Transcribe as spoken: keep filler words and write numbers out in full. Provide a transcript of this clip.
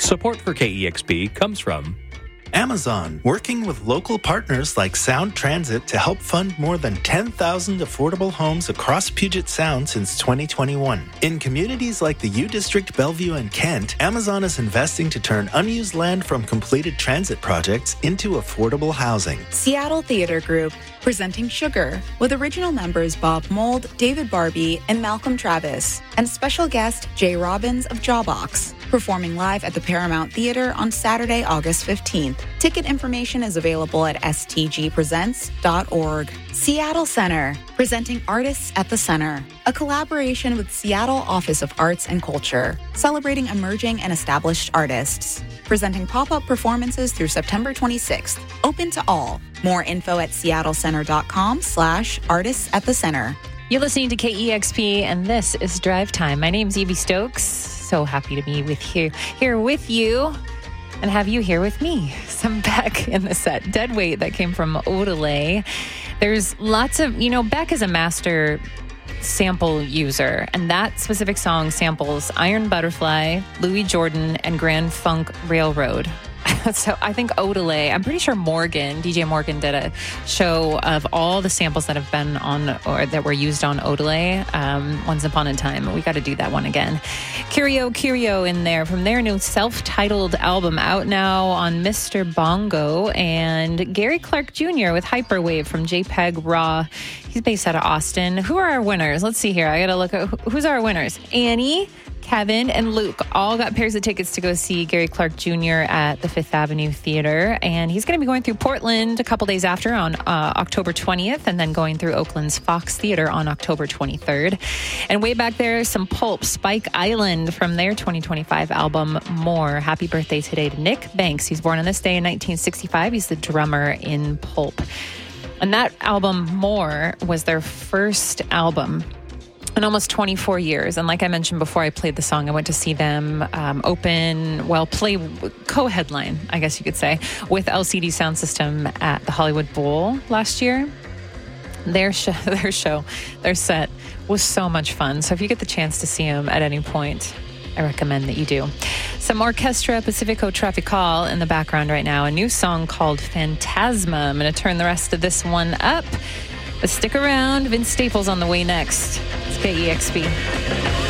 Support for K E X P comes from Amazon, working with local partners like Sound Transit to help fund more than ten thousand affordable homes across Puget Sound since twenty twenty-one. In communities like the U District, Bellevue, and Kent, Amazon is investing to turn unused land from completed transit projects into affordable housing. Seattle Theater Group, presenting Sugar, with original members Bob Mould, David Barbie, and Malcolm Travis, and special guest Jay Robbins of Jawbox, performing live at the Paramount Theater on Saturday, August fifteenth. Ticket information is available at s t g presents dot org. Seattle Center, presenting Artists at the Center, a collaboration with Seattle Office of Arts and Culture, celebrating emerging and established artists, presenting pop-up performances through September twenty-sixth, open to all. More info at seattlecenter.com slash artists at the center. You're listening to K E X P, and this is Drive Time. My name's Evie Stokes. So happy to be with you here with you and have you here with me. Some Beck in the set. Dead Weight, that came from Odelay. There's lots of, you know, Beck is a master sample user, and that specific song samples Iron Butterfly, Louis Jordan, and Grand Funk Railroad. So I think Odelay, I'm pretty sure Morgan, D J Morgan did a show of all the samples that have been on or that were used on Odelay um, once upon a time. We got to do that one again. Curio Curio in there from their new self-titled album out now on Mister Bongo, and Gary Clark Junior with Hyperwave from JPEG Raw. He's based out of Austin. Who are our winners? Let's see here. I got to look at who's our winners. Annie, Kevin, and Luke all got pairs of tickets to go see Gary Clark Junior at the Fifth Avenue Theater. And he's going to be going through Portland a couple days after on uh, October twentieth, and then going through Oakland's Fox Theater on October twenty-third. And way back there, some Pulp, Spike Island from their twenty twenty-five album, More. Happy birthday today to Nick Banks. He's born on this day in nineteen sixty-five. He's the drummer in Pulp. And that album, More, was their first album in almost twenty-four years. And like I mentioned before I played the song, I went to see them um, open, well, play, co-headline, I guess you could say, with L C D Sound System at the Hollywood Bowl last year. Their show, their show, their set was so much fun. So if you get the chance to see them at any point, I recommend that you do. Some Orchestra Pacifico Tropical in the background right now. A new song called Phantasma. I'm going to turn the rest of this one up. But stick around. Vince Staples on the way next. It's K E X P.